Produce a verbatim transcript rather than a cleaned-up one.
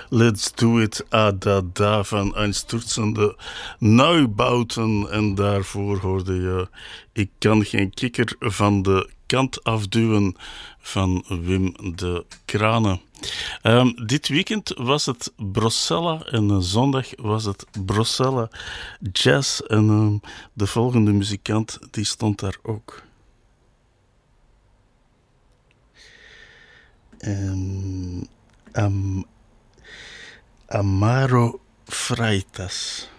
Let's Do It, ah da da van einsturzende Neubauten. En daarvoor hoorde je Ik kan geen kikker van de kant afduwen van Wim de Kranen. Um, dit weekend was het Brossella en uh, zondag was het Brossella Jazz. En um, de volgende muzikant die stond daar ook. Um, Am- Amaro Freitas.